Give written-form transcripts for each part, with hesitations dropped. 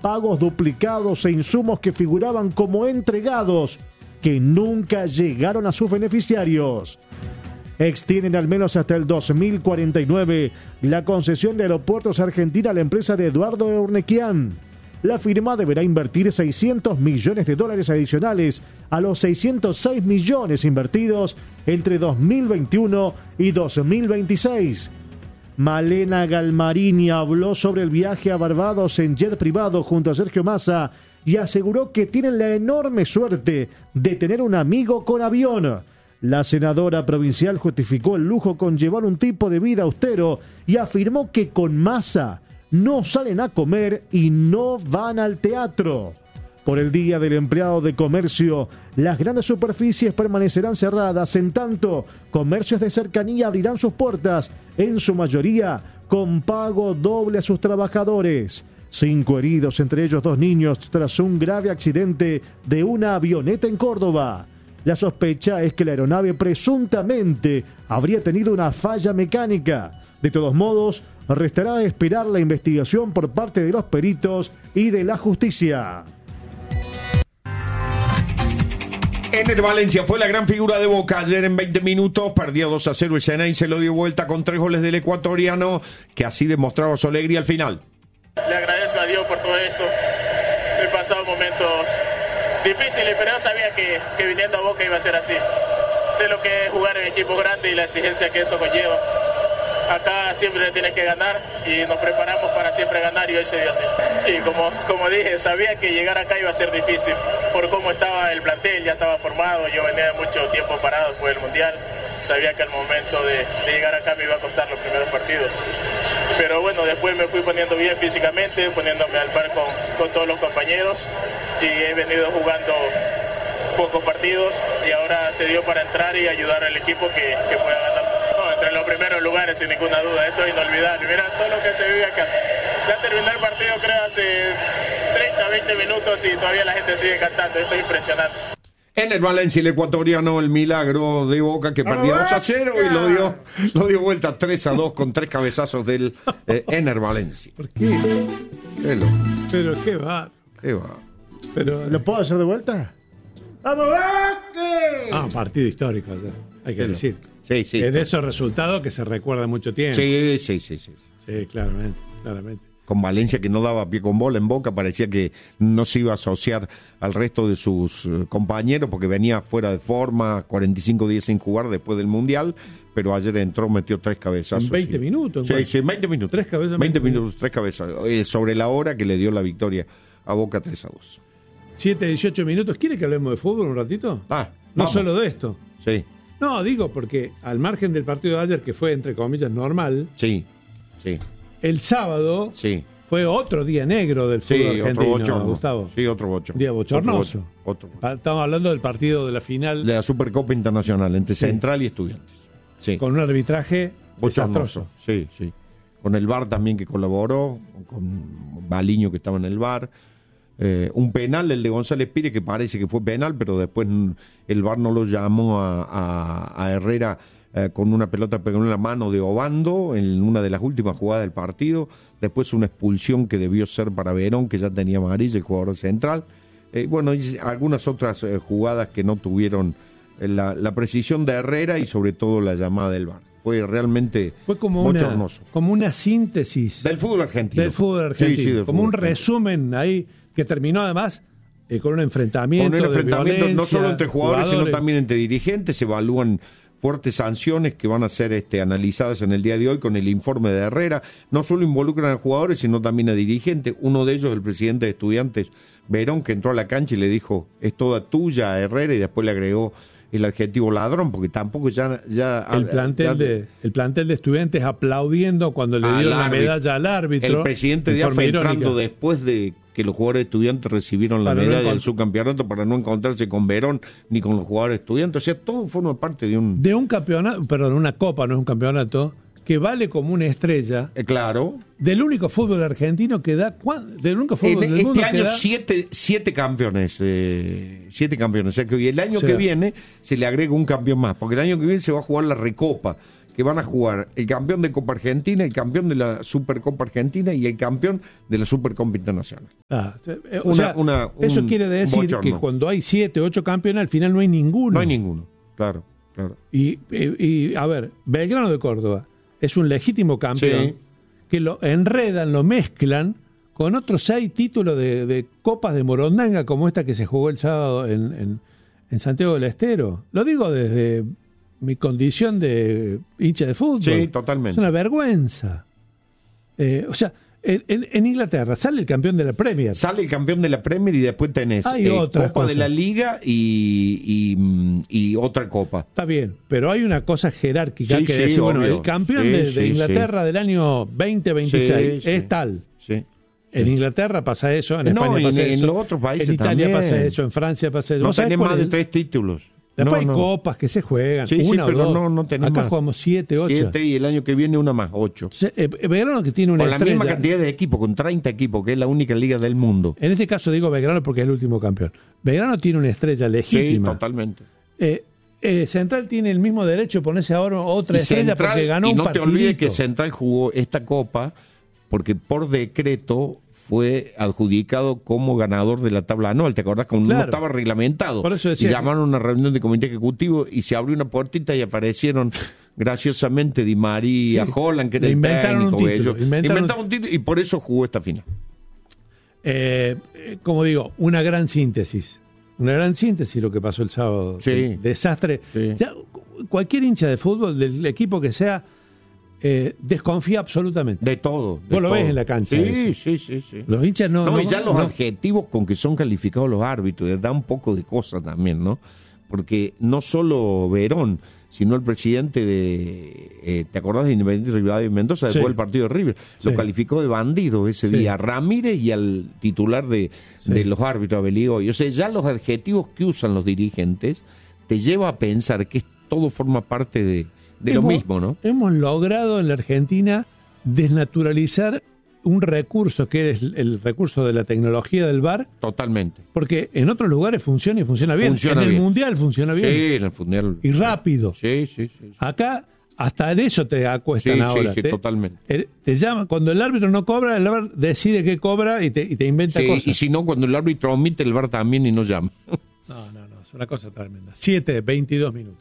pagos duplicados e insumos que figuraban como entregados, que nunca llegaron a sus beneficiarios. Extienden al menos hasta el 2049 la concesión de Aeropuertos Argentina a la empresa de Eduardo Urnequian. La firma deberá invertir $600 millones adicionales a los 606 millones invertidos entre 2021 y 2026. Malena Galmarini habló sobre el viaje a Barbados en jet privado junto a Sergio Massa y aseguró que tienen la enorme suerte de tener un amigo con avión. La senadora provincial justificó el lujo con llevar un tipo de vida austero y afirmó que con Massa no salen a comer y no van al teatro. Por el Día del Empleado de Comercio, las grandes superficies permanecerán cerradas, en tanto comercios de cercanía abrirán sus puertas, en su mayoría con pago doble a sus trabajadores. 5 heridos, entre ellos 2 niños, tras un grave accidente de una avioneta en Córdoba. La sospecha es que la aeronave presuntamente habría tenido una falla mecánica. De todos modos, restará esperar la investigación por parte de los peritos y de la justicia. Ener Valencia fue la gran figura de Boca ayer en 20 minutos, perdía 2-0 el Xeneize, se lo dio vuelta con 3 goles del ecuatoriano, que así demostraba su alegría al final. Le agradezco a Dios por todo esto. He pasado momentos difíciles, pero yo sabía que viniendo a Boca iba a ser así. Sé lo que es jugar en equipo grande y la exigencia que eso conlleva. Acá siempre tienes que ganar y nos preparamos para siempre ganar y hoy se dio así. Sí, como dije, sabía que llegar acá iba a ser difícil por cómo estaba el plantel, ya estaba formado, yo venía de mucho tiempo parado después del Mundial, sabía que al momento de llegar acá me iba a costar los primeros partidos. Pero bueno, después me fui poniendo bien físicamente, poniéndome al par con todos los compañeros y he venido jugando pocos partidos y ahora se dio para entrar y ayudar al equipo que pueda ganar. Entre los primeros lugares, sin ninguna duda, esto es inolvidable. Mira todo lo que se vive acá. Ya terminó el partido, creo, hace 30, 20 minutos y todavía la gente sigue cantando. Esto es impresionante. Ener Valencia, el ecuatoriano, el milagro de Boca, que perdía 2-0 y lo dio vuelta 3-2 con 3 cabezazos del Ener Valencia. ¿Por qué? Pero qué va. Pero, ¿lo puedo hacer de vuelta? ¡Vamos, Boca! Partido histórico, hay que decir. Sí. De esos resultados que se recuerda mucho tiempo. Sí. Sí, claramente. Con Valencia, que no daba pie con bola en Boca, parecía que no se iba a asociar al resto de sus compañeros porque venía fuera de forma, 45 días sin jugar después del Mundial, pero ayer entró, metió 3 cabezazos. ¿En 20 minutos? Sí, 20 minutos. 3 cabezas. 20 minutos, 3 cabezas. Sobre la hora que le dio la victoria a Boca 3-2. 7-18 minutos. ¿Quiere que hablemos de fútbol un ratito? No vamos. Solo de esto. Sí. No, digo porque al margen del partido de ayer, que fue entre comillas normal, sí. El sábado fue otro día negro del fútbol argentino, Gustavo. Sí, otro bochorno. Día bochornoso. Otro. Estamos hablando del partido de la final de la Supercopa Internacional entre Central y Estudiantes. Sí. Con un arbitraje bochornoso. Sí. Con el VAR también que colaboró, con Baliño que estaba en el VAR. Un penal, el de González Pires, que parece que fue penal, pero después el VAR no lo llamó a Herrera con una pelota pegó en la mano de Obando en una de las últimas jugadas del partido. Después una expulsión que debió ser para Verón, que ya tenía amarilla, el jugador central. Y algunas otras jugadas que no tuvieron la precisión de Herrera y sobre todo la llamada del VAR. Fue realmente bochornoso. Como una síntesis del fútbol argentino. Sí, como un resumen ahí que terminó además con un enfrentamiento. Con un enfrentamiento violencia, no solo entre jugadores, sino también entre dirigentes. Se evalúan fuertes sanciones que van a ser analizadas en el día de hoy con el informe de Herrera. No solo involucran a jugadores, sino también a dirigentes. Uno de ellos, el presidente de Estudiantes, Verón, que entró a la cancha y le dijo, es toda tuya a Herrera, y después le agregó el adjetivo ladrón, porque tampoco ya el plantel de Estudiantes aplaudiendo cuando le dio la medalla al árbitro. El presidente de AFA entrando después de que los jugadores de Estudiantes recibieron la medalla del subcampeonato para no encontrarse con Verón ni con los jugadores de Estudiantes. O sea, todo forma parte de un campeonato, perdón, una copa, no es un campeonato, que vale como una estrella. Claro. Del único fútbol argentino que da... Del único fútbol del mundo este año que da... siete campeones. 7 campeones. O sea que el año que viene se le agrega un campeón más. Porque el año que viene se va a jugar la Recopa, que van a jugar el campeón de Copa Argentina, el campeón de la Supercopa Argentina y el campeón de la Supercopa Internacional. Eso quiere decir que cuando hay 7, 8 campeones, al final no hay ninguno. No hay ninguno, claro. Y a ver, Belgrano de Córdoba es un legítimo campeón que lo enredan, lo mezclan con otros 6 títulos de Copas de Morondanga, como esta que se jugó el sábado en Santiago del Estero. Lo digo desde mi condición de hincha de fútbol. Sí, totalmente. Es una vergüenza. En Inglaterra sale el campeón de la Premier. Sale el campeón de la Premier y después tenés Copa de la Liga y otra copa. Está bien, pero hay una cosa jerárquica que decir, bueno, el campeón de Inglaterra del año 2026 es tal. Sí. En Inglaterra pasa eso, en España pasa eso. En los otros países en Italia también. Pasa eso, en Francia pasa eso. No tenés más de 3 títulos. Después hay copas que se juegan, una pero o 2. No tenemos Acá más. jugamos 7, 8. 7 y el año que viene una más, 8. Belgrano que tiene una con estrella. la misma cantidad de equipos, con 30 equipos, que es la única liga del mundo. En este caso digo Belgrano porque es el último campeón. Belgrano tiene una estrella legítima. Sí, totalmente. Central tiene el mismo derecho de ponerse ahora otra estrella porque ganó un partidito. Y no te olvides que Central jugó esta copa porque por decreto fue adjudicado como ganador de la tabla anual. ¿Te acordás? Cuando no estaba reglamentado. Por eso decía, y llamaron a una reunión de comité ejecutivo y se abrió una puertita y aparecieron graciosamente Di María, Holland, que era el técnico. Inventaron un título y por eso jugó esta final. Como digo, una gran síntesis. Una gran síntesis lo que pasó el sábado. Sí. Desastre. Sí. O sea, cualquier hincha de fútbol, del equipo que sea, desconfía absolutamente. De todo. Vos lo ves en la cancha. Sí. Los hinchas no. Y ya los adjetivos con que son calificados los árbitros, les da un poco de cosa también, ¿no? Porque no solo Verón, sino el presidente de, ¿te acordás de Independiente Rivadavia y Mendoza? Después del partido de River, lo calificó de bandido ese día, a Ramírez y al titular de los árbitros, a Beligoy. O sea, ya los adjetivos que usan los dirigentes te lleva a pensar que todo forma parte de lo mismo, ¿no? Hemos logrado en la Argentina desnaturalizar un recurso que es el recurso de la tecnología del VAR. Totalmente. Porque en otros lugares funciona y funciona bien. En el Mundial funciona bien. Sí, en el Mundial. Y rápido. Sí. Acá hasta de eso te acuestan ahora. Sí, totalmente. Te llama, cuando el árbitro no cobra, el VAR decide qué cobra y te inventa cosas. Y si no, cuando el árbitro omite, el VAR también y no llama. No, es una cosa tremenda. 7:22 minutos.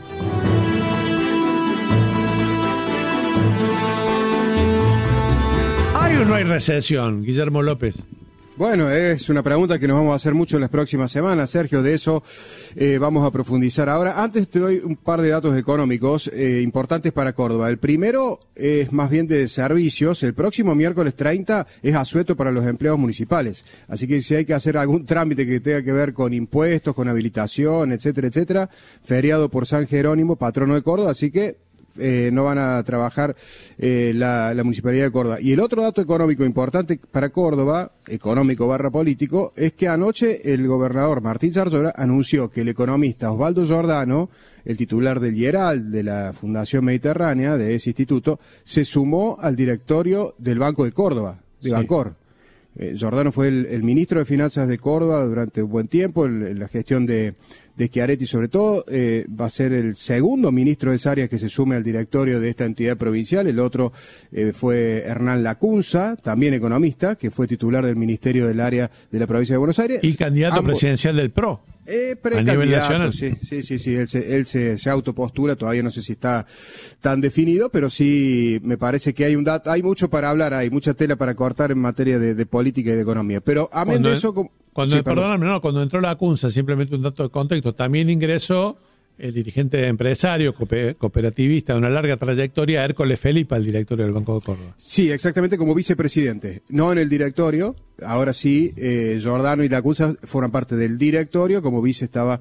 ¿Hay o no hay recesión, Guillermo López? Bueno, es una pregunta que nos vamos a hacer mucho en las próximas semanas, Sergio, de eso vamos a profundizar ahora. Antes te doy un par de datos económicos importantes para Córdoba. El primero es más bien de servicios. El próximo miércoles 30 es asueto para los empleados municipales. Así que si hay que hacer algún trámite que tenga que ver con impuestos, con habilitación, etcétera, feriado por San Jerónimo, patrono de Córdoba, así que no van a trabajar la Municipalidad de Córdoba. Y el otro dato económico importante para Córdoba, económico / político, es que anoche el gobernador Martín Zarzora anunció que el economista Osvaldo Giordano, el titular del IERAL, de la Fundación Mediterránea, de ese instituto, se sumó al directorio del Banco de Córdoba, de Bancor. Giordano fue el ministro de Finanzas de Córdoba durante un buen tiempo, en la gestión de Schiaretti sobre todo. Va a ser el segundo ministro de esa área que se sume al directorio de esta entidad provincial. El otro fue Hernán Lacunza, también economista, que fue titular del Ministerio del Área de la provincia de Buenos Aires. Y candidato presidencial del PRO. A nivel nacional. Sí, él se autopostula, todavía no sé si está tan definido, pero sí me parece que hay mucho para hablar, hay mucha tela para cortar en materia de política y de economía. Pero amén de eso... Cuando entró la CUNSA, simplemente un dato de contexto, también ingresó el dirigente empresario, cooperativista de una larga trayectoria, Hércoles Felipa, el directorio del Banco de Córdoba. Sí, exactamente, como vicepresidente. No en el directorio, ahora sí, Giordano y Lacunza forman parte del directorio, como vice está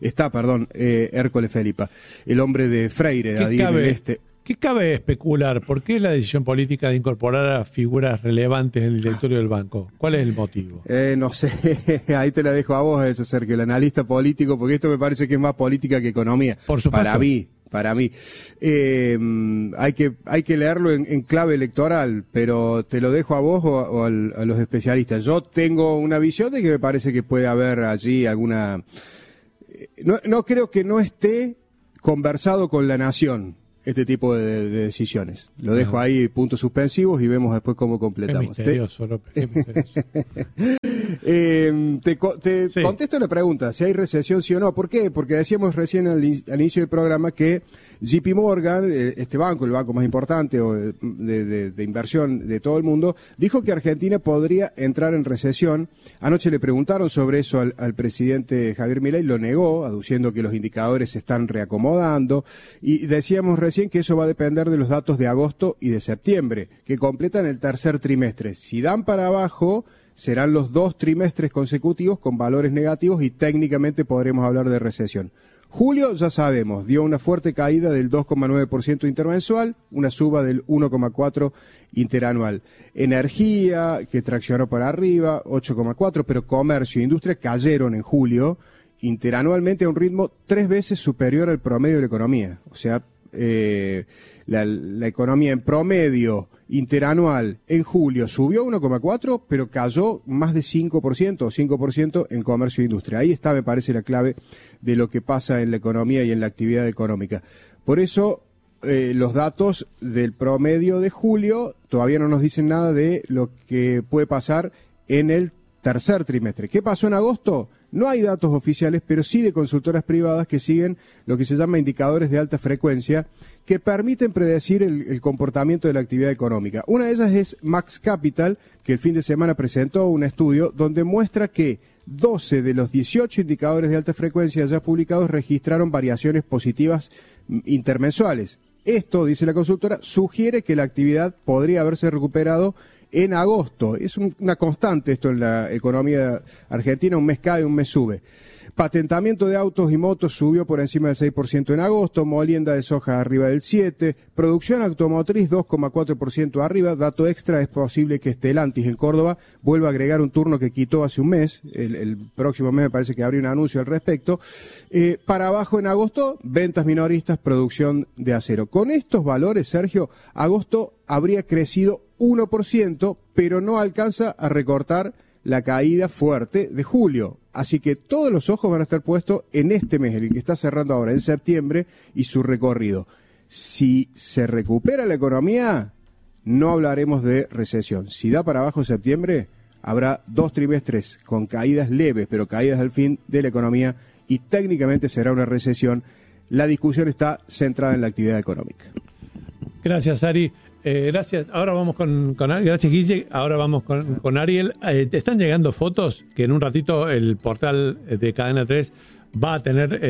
Hércoles Felipa, el hombre de Freire, ahí en el este. ¿Qué cabe especular? ¿Por qué la decisión política de incorporar a figuras relevantes en el directorio del banco? ¿Cuál es el motivo? No sé, ahí te la dejo a vos, es ser que el analista político, porque esto me parece que es más política que economía. Por supuesto. Para mí. Hay que leerlo en clave electoral, pero te lo dejo a vos o a los especialistas. Yo tengo una visión de que me parece que puede haber allí alguna... No creo que no esté conversado con la nación este tipo de decisiones. Lo dejo ahí, puntos suspensivos, y vemos después cómo completamos. Qué misterioso, López, qué misterioso. Te contesto la pregunta, si hay recesión sí o no. ¿Por qué? Porque decíamos recién al inicio del programa que JP Morgan, este banco, el banco más importante de inversión de todo el mundo, dijo que Argentina podría entrar en recesión. Anoche le preguntaron sobre eso al presidente Javier Milei, lo negó, aduciendo que los indicadores se están reacomodando, y decíamos recién que eso va a depender de los datos de agosto y de septiembre, que completan el tercer trimestre. Si dan para abajo, serán los 2 trimestres consecutivos con valores negativos y técnicamente podremos hablar de recesión. Julio, ya sabemos, dio una fuerte caída del 2,9% intermensual, una suba del 1,4% interanual. Energía, que traccionó para arriba, 8,4%, pero comercio e industria cayeron en julio interanualmente a un ritmo 3 veces superior al promedio de la economía. O sea, la economía en promedio interanual en julio subió 1,4%, pero cayó más de 5% o 5% en comercio e industria. Ahí está, me parece, la clave de lo que pasa en la economía y en la actividad económica. Por eso, los datos del promedio de julio todavía no nos dicen nada de lo que puede pasar en el tercer trimestre. ¿Qué pasó en agosto? No hay datos oficiales, pero sí de consultoras privadas que siguen lo que se llama indicadores de alta frecuencia, que permiten predecir el comportamiento de la actividad económica. Una de ellas es Max Capital, que el fin de semana presentó un estudio donde muestra que 12 de los 18 indicadores de alta frecuencia ya publicados registraron variaciones positivas intermensuales. Esto, dice la consultora, sugiere que la actividad podría haberse recuperado en agosto. Es una constante esto en la economía argentina, un mes cae, un mes sube. Patentamiento de autos y motos subió por encima del 6% en agosto, molienda de soja arriba del 7%, producción automotriz 2,4% arriba. Dato extra, es posible que Stellantis en Córdoba vuelva a agregar un turno que quitó hace un mes, el próximo mes me parece que habría un anuncio al respecto. Para abajo en agosto, ventas minoristas, producción de acero. Con estos valores, Sergio, agosto habría crecido 1%, pero no alcanza a recortar la caída fuerte de julio. Así que todos los ojos van a estar puestos en este mes, el que está cerrando ahora, en septiembre, y su recorrido. Si se recupera la economía, no hablaremos de recesión. Si da para abajo septiembre, habrá 2 trimestres con caídas leves, pero caídas al fin de la economía, y técnicamente será una recesión. La discusión está centrada en la actividad económica. Gracias, Ari. Gracias. Ahora vamos con gracias, Guille. Ahora vamos con Ariel. Te están llegando fotos que en un ratito el portal de Cadena 3 va a tener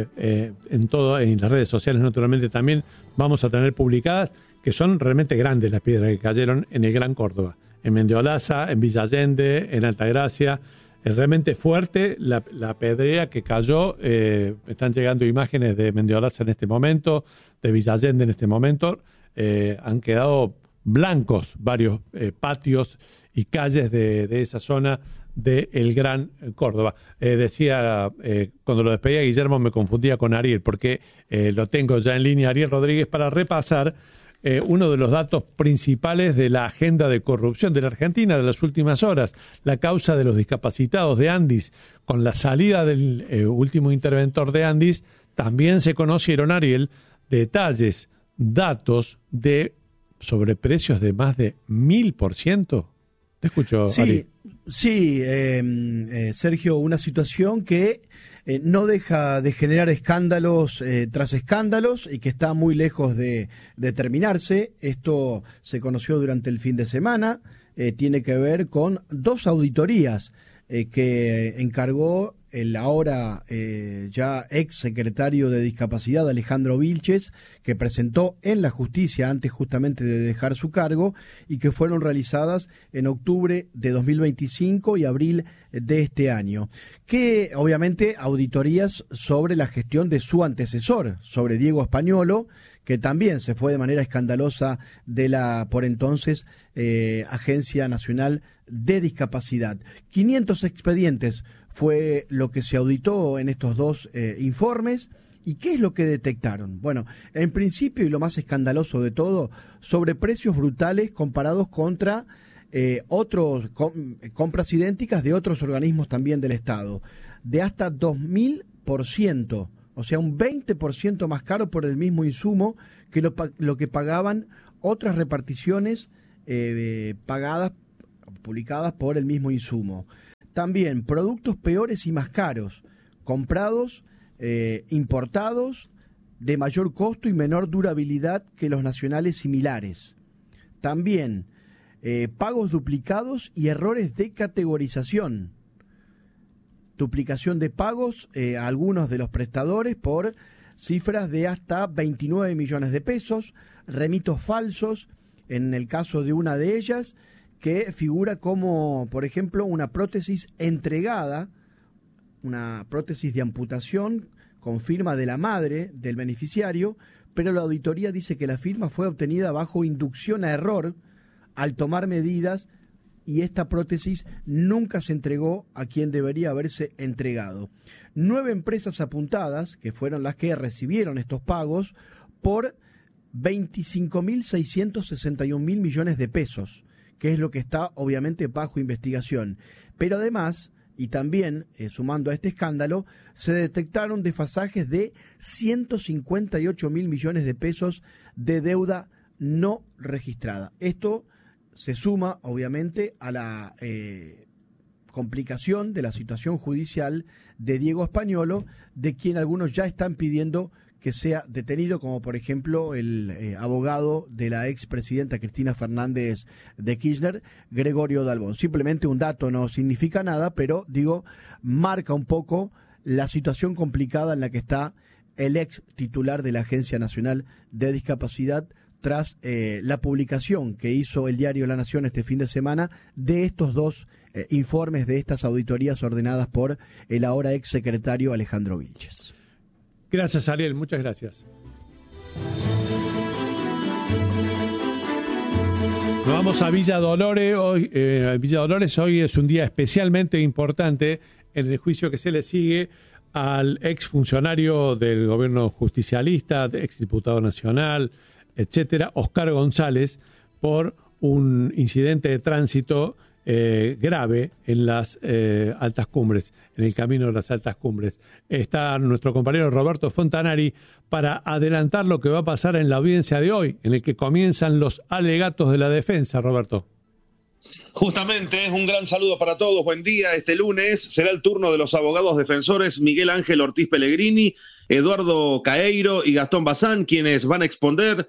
en las redes sociales, naturalmente también vamos a tener publicadas, que son realmente grandes las piedras que cayeron en el Gran Córdoba, en Mendiolaza, en Villa Allende, en Altagracia. Es realmente fuerte la pedrea que cayó. Están llegando imágenes de Mendiolaza en este momento, de Villa Allende en este momento. Han quedado blancos varios patios y calles de esa zona del Gran Córdoba. Decía, cuando lo despedía Guillermo, me confundía con Ariel, porque lo tengo ya en línea, Ariel Rodríguez, para repasar uno de los datos principales de la agenda de corrupción de la Argentina de las últimas horas, la causa de los discapacitados de Andis. Con la salida del último interventor de Andis, también se conocieron, Ariel, detalles, datos de sobreprecios de más de 1000%. Te escucho, Ari. Sí, Sergio, una situación que no deja de generar escándalos tras escándalos y que está muy lejos de terminarse. Esto se conoció durante el fin de semana. Tiene que ver con 2 auditorías que encargó el ahora ya ex secretario de Discapacidad, Alejandro Vilches, que presentó en la justicia antes justamente de dejar su cargo, y que fueron realizadas en octubre de 2025 y abril de este año. Que obviamente auditorías sobre la gestión de su antecesor, sobre Diego Españolo, que también se fue de manera escandalosa de la por entonces Agencia Nacional de Discapacidad. 500 expedientes fue lo que se auditó en estos 2 informes. ¿Y qué es lo que detectaron? Bueno, en principio, y lo más escandaloso de todo, sobreprecios brutales comparados contra otros compras idénticas de otros organismos también del Estado, de hasta 2000% O sea, un 20% más caro por el mismo insumo que lo que pagaban otras reparticiones publicadas por el mismo insumo. También productos peores y más caros, comprados, importados, de mayor costo y menor durabilidad que los nacionales similares. También pagos duplicados y errores de categorización. Duplicación de pagos a algunos de los prestadores por cifras de hasta 29 millones de pesos, remitos falsos, en el caso de una de ellas, que figura como, por ejemplo, una prótesis entregada, una prótesis de amputación con firma de la madre del beneficiario, pero la auditoría dice que la firma fue obtenida bajo inducción a error al tomar medidas y esta prótesis nunca se entregó a quien debería haberse entregado. 9 empresas apuntadas, que fueron las que recibieron estos pagos, por 25.661.000 millones de pesos, que es lo que está obviamente bajo investigación. Pero además, y también sumando a este escándalo, se detectaron desfasajes de 158.000 millones de pesos de deuda no registrada. Esto se suma, obviamente, a la complicación de la situación judicial de Diego Españolo, de quien algunos ya están pidiendo que sea detenido, como por ejemplo el abogado de la expresidenta Cristina Fernández de Kirchner, Gregorio Dalbón. Simplemente un dato, no significa nada, pero marca un poco la situación complicada en la que está el ex titular de la Agencia Nacional de Discapacidad, tras la publicación que hizo el diario La Nación este fin de semana de estos dos informes, de estas auditorías ordenadas por el ahora ex secretario Alejandro Vilches. Gracias, Ariel, muchas gracias. Nos vamos a Villa Dolores. Hoy es un día especialmente importante en el juicio que se le sigue al exfuncionario del gobierno justicialista, exdiputado nacional, etcétera, Oscar González, por un incidente de tránsito grave en las altas cumbres, en el camino de las altas cumbres. Está nuestro compañero Roberto Fontanari para adelantar lo que va a pasar en la audiencia de hoy, en el que comienzan los alegatos de la defensa. Roberto. Justamente, un gran saludo para todos, buen día. Este lunes será el turno de los abogados defensores Miguel Ángel Ortiz Pellegrini, Eduardo Caeiro y Gastón Bazán, quienes van a exponer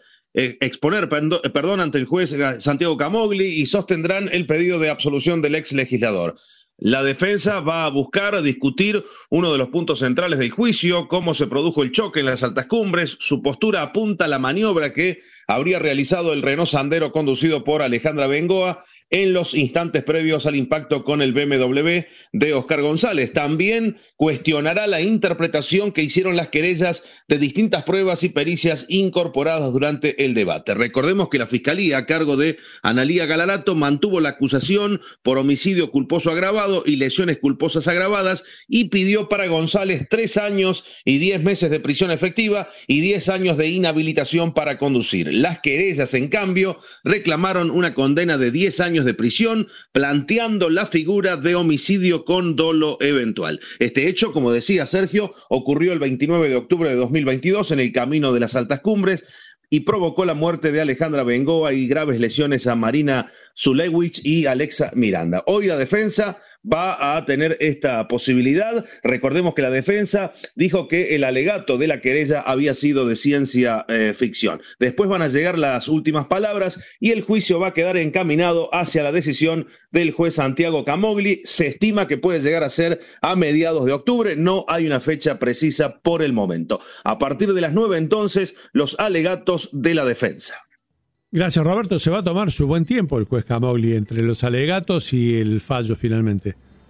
ante el juez Santiago Camogli y sostendrán el pedido de absolución del ex legislador. La defensa va a buscar discutir uno de los puntos centrales del juicio, cómo se produjo el choque en las altas cumbres. Su postura apunta a la maniobra que habría realizado el Renault Sandero conducido por Alejandra Bengoa en los instantes previos al impacto con el BMW de Oscar González. También cuestionará la interpretación que hicieron las querellas de distintas pruebas y pericias incorporadas durante el debate. Recordemos que la Fiscalía, a cargo de Analía Galarato, mantuvo la acusación por homicidio culposo agravado y lesiones culposas agravadas y pidió para González 3 años y 10 meses de prisión efectiva y 10 años de inhabilitación para conducir. Las querellas, en cambio, reclamaron una condena de 10 años de prisión, planteando la figura de homicidio con dolo eventual. Este hecho, como decía Sergio, ocurrió el 29 de octubre de 2022 en el camino de las altas cumbres y provocó la muerte de Alejandra Bengoa y graves lesiones a Marina Zulewicz y Alexa Miranda. Hoy la defensa va a tener esta posibilidad. Recordemos que la defensa dijo que el alegato de la querella había sido de ciencia ficción. Después van a llegar las últimas palabras y el juicio va a quedar encaminado hacia la decisión del juez Santiago Camogli. Se estima que puede llegar a ser a mediados de octubre. No hay una fecha precisa por el momento. A partir de las 9 entonces, los alegatos de la defensa. Gracias, Roberto. Se va a tomar su buen tiempo el juez Camogli entre los alegatos y el fallo finalmente.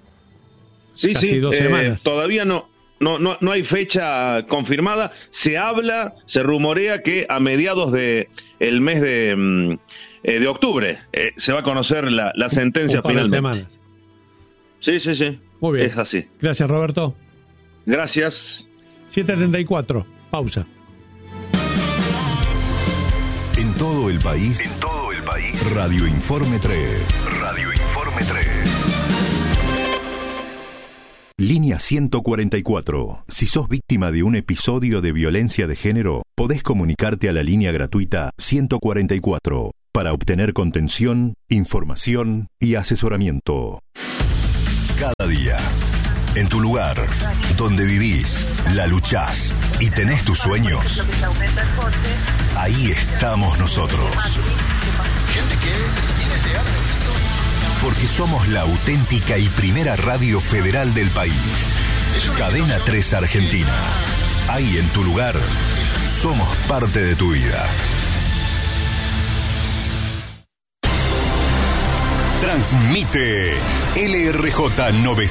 Sí, Casi 2 semanas. Todavía no hay fecha confirmada. Se rumorea que a mediados de el mes de octubre se va a conocer la sentencia finalmente. Semanas. Sí. Muy bien. Es así. Gracias, Roberto. Gracias. 7:34. Pausa. En todo el país. Radio Informe 3. Línea 144. Si sos víctima de un episodio de violencia de género, podés comunicarte a la línea gratuita 144 para obtener contención, información y asesoramiento. Cada día, en tu lugar, donde vivís, la luchás y tenés tus sueños, ahí estamos nosotros. Porque somos la auténtica y primera radio federal del país. Cadena 3 Argentina. Ahí en tu lugar, somos parte de tu vida. Transmite LRJ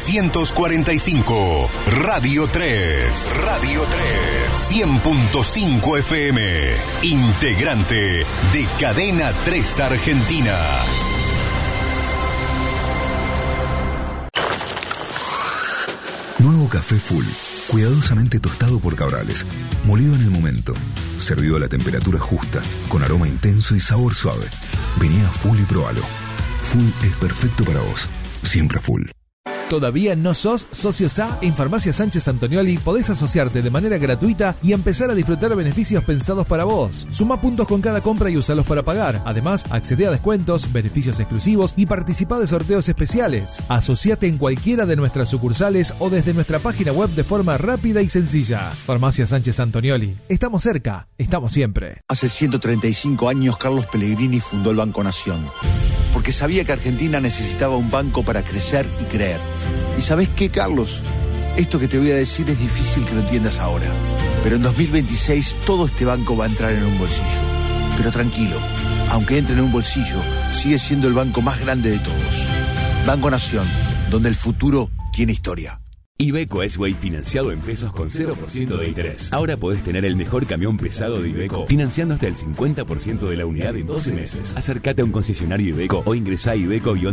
945, Radio 3. Radio 3. 100.5 FM. Integrante de Cadena 3 Argentina. Nuevo café Full, cuidadosamente tostado por Cabrales, molido en el momento, servido a la temperatura justa, con aroma intenso y sabor suave. Vení a Full y probalo. Full es perfecto para vos, siempre Full. ¿Todavía no sos socio SA? En Farmacia Sánchez Antonioli podés asociarte de manera gratuita y empezar a disfrutar beneficios pensados para vos. Suma puntos con cada compra y usalos para pagar. Además, accede a descuentos, beneficios exclusivos y participa de sorteos especiales. Asociate en cualquiera de nuestras sucursales o desde nuestra página web de forma rápida y sencilla. Farmacia Sánchez Antonioli. Estamos cerca, estamos siempre. Hace 135 años Carlos Pellegrini fundó el Banco Nación, porque sabía que Argentina necesitaba un banco para crecer y creer. ¿Y sabés qué, Carlos? Esto que te voy a decir es difícil que lo entiendas ahora, pero en 2026 todo este banco va a entrar en un bolsillo. Pero tranquilo, aunque entre en un bolsillo, sigue siendo el banco más grande de todos. Banco Nación, donde el futuro tiene historia. Iveco S-Way financiado en pesos con 0% de interés. Ahora podés tener el mejor camión pesado de Iveco financiando hasta el 50% de la unidad en 12 meses. Acércate a un concesionario Iveco o ingresá a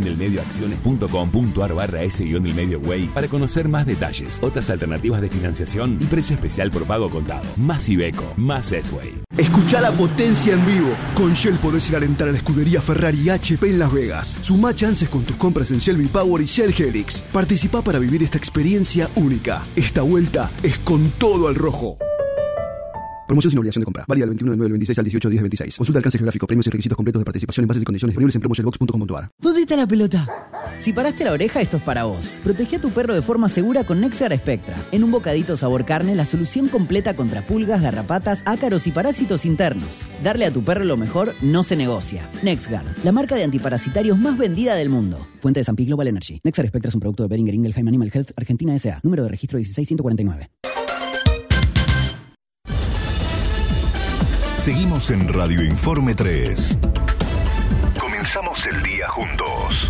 iveco-delmedioacciones.com.ar/S-delmedioway para conocer más detalles, otras alternativas de financiación y precio especial por pago contado. Más Iveco, más S-Way. Escuchá la potencia en vivo. Con Shell podés ir a alentar a la escudería Ferrari y HP en Las Vegas. Sumá chances con tus compras en Shell V-Power y Shell Helix. Participá para vivir esta experiencia única. Esta vuelta es con todo al rojo. Promoción sin obligación de compra. Válida del 21 de 9 del 26 al 18 de 10 del 26. Consulta alcance geográfico, premios y requisitos completos de participación en bases y condiciones disponibles en promoshellbox.com.ar. ¿Dónde está la pelota? Si paraste la oreja, esto es para vos. Protege a tu perro de forma segura con NexGard Spectra. En un bocadito sabor carne, la solución completa contra pulgas, garrapatas, ácaros y parásitos internos. Darle a tu perro lo mejor no se negocia. NexGard, la marca de antiparasitarios más vendida del mundo. Fuente de San Pi Global Energy. NexGard Spectra es un producto de Boehringer Ingelheim Animal Health Argentina S.A. Número de registro 16149. Seguimos en Radio Informe 3. Comenzamos el día juntos.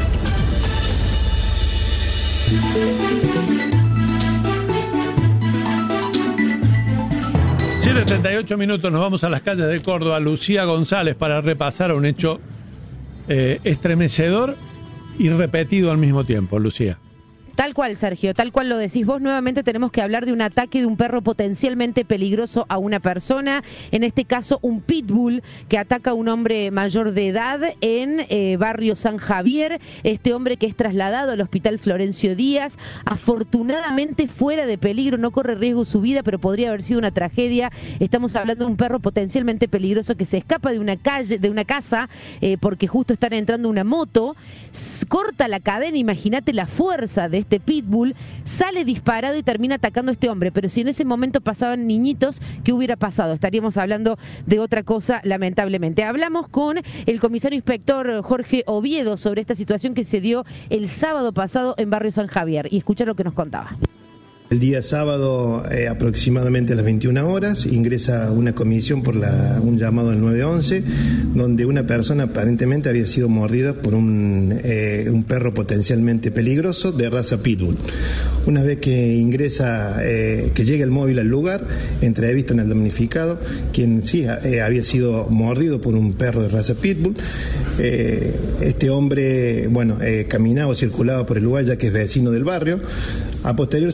Siete 38 minutos, nos vamos a las calles de Córdoba. Lucía González para repasar un hecho estremecedor y repetido al mismo tiempo. Lucía. Tal cual, Sergio, tal cual lo decís vos. Nuevamente tenemos que hablar de un ataque de un perro potencialmente peligroso a una persona, en este caso un pitbull que ataca a un hombre mayor de edad en barrio San Javier. Este hombre que es trasladado al hospital Florencio Díaz, afortunadamente fuera de peligro, no corre riesgo su vida, pero podría haber sido una tragedia. Estamos hablando de un perro potencialmente peligroso que se escapa de una calle, de una casa, porque justo están entrando una moto, corta la cadena, imagínate la fuerza de este pitbull, sale disparado y termina atacando a este hombre. Pero si en ese momento pasaban niñitos, ¿qué hubiera pasado? Estaríamos hablando de otra cosa, lamentablemente. Hablamos con el comisario inspector Jorge Oviedo sobre esta situación que se dio el sábado pasado en barrio San Javier, y escucha lo que nos contaba. El día sábado, aproximadamente a las 21 horas, ingresa una comisión por un llamado al 911, donde una persona aparentemente había sido mordida por un perro potencialmente peligroso de raza pitbull. Una vez que ingresa, que llega el móvil al lugar, entrevistan al damnificado, quien sí había sido mordido por un perro de raza pitbull. Este hombre, caminaba o circulaba por el lugar ya que es vecino del barrio. A posterior se entrevista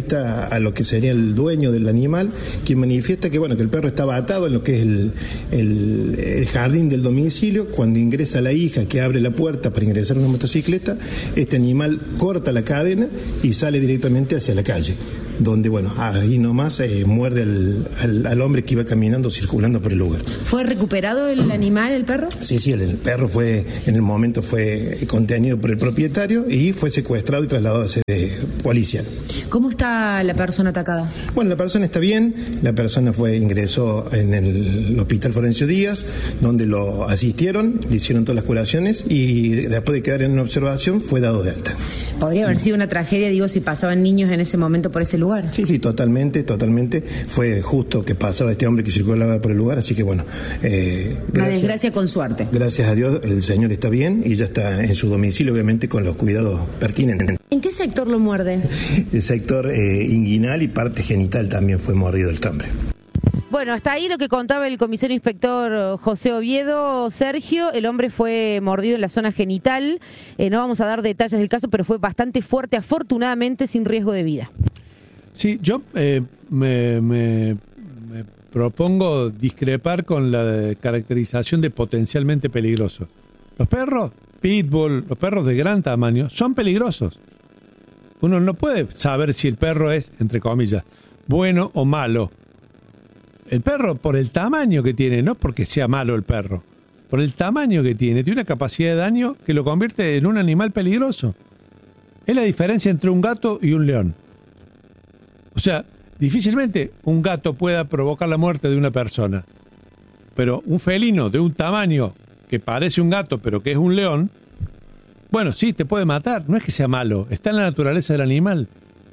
entrevista a lo que sería el dueño del animal, quien manifiesta que bueno, que el perro estaba atado en lo que es el jardín del domicilio. Cuando ingresa la hija, que abre la puerta para ingresar a una motocicleta, este animal corta la cadena y sale directamente hacia la calle, donde bueno, ahí nomás muerde al hombre que iba caminando, circulando por el lugar. ¿Fue recuperado el animal, el perro? Sí, el perro en el momento fue contenido por el propietario y fue secuestrado y trasladado a sede policial. ¿Cómo está la persona atacada? Bueno, la persona está bien, la persona ingresó en el Hospital Florencio Díaz, donde lo asistieron, le hicieron todas las curaciones y después de quedar en una observación fue dado de alta. ¿Podría haber sido una tragedia, digo, si pasaban niños en ese momento por ese lugar? Sí, totalmente. Fue justo que pasaba este hombre que circulaba por el lugar, así que bueno. Una desgracia con suerte. Gracias a Dios, el señor está bien y ya está en su domicilio, obviamente con los cuidados pertinentes. ¿En qué sector lo muerden? El sector inguinal y parte genital también fue mordido el hombre. Bueno, hasta ahí lo que contaba el comisario inspector José Oviedo. Sergio, el hombre fue mordido en la zona genital. No vamos a dar detalles del caso, pero fue bastante fuerte, afortunadamente sin riesgo de vida. Sí, yo me propongo discrepar con la caracterización de potencialmente peligroso. Los perros pitbull, los perros de gran tamaño, son peligrosos. Uno no puede saber si el perro es, entre comillas, bueno o malo. El perro, por el tamaño que tiene, no porque sea malo el perro, por el tamaño que tiene una capacidad de daño que lo convierte en un animal peligroso. Es la diferencia entre un gato y un león. O sea, difícilmente un gato pueda provocar la muerte de una persona. Pero un felino de un tamaño que parece un gato, pero que es un león, bueno, sí, te puede matar. No es que sea malo, está en la naturaleza del animal.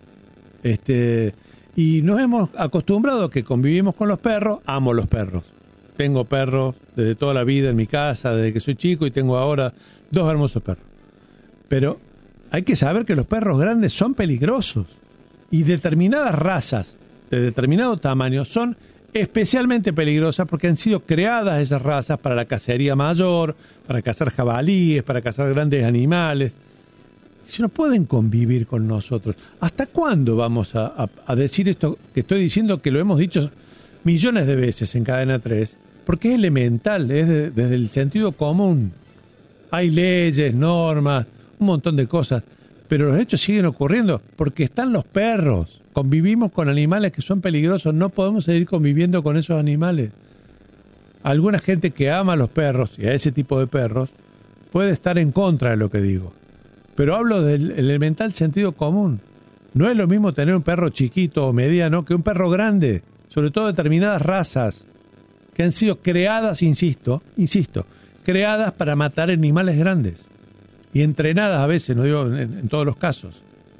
Y nos hemos acostumbrado a que convivimos con los perros. Amo los perros. Tengo perros desde toda la vida en mi casa, desde que soy chico, y tengo ahora 2 hermosos perros. Pero hay que saber que los perros grandes son peligrosos. Y determinadas razas de determinado tamaño son especialmente peligrosas porque han sido creadas esas razas para la cacería mayor, para cazar jabalíes, para cazar grandes animales. No pueden convivir con nosotros. ¿Hasta cuándo vamos a decir esto que estoy diciendo, que lo hemos dicho millones de veces en Cadena 3? Porque es elemental, es desde el sentido común. Hay leyes, normas, un montón de cosas, pero los hechos siguen ocurriendo porque están los perros. Convivimos con animales que son peligrosos, no podemos seguir conviviendo con esos animales. Alguna gente que ama a los perros y a ese tipo de perros puede estar en contra de lo que digo. Pero hablo del elemental sentido común. No es lo mismo tener un perro chiquito o mediano que un perro grande, sobre todo determinadas razas que han sido creadas, insisto, creadas para matar animales grandes y entrenadas a veces, no digo en todos los casos.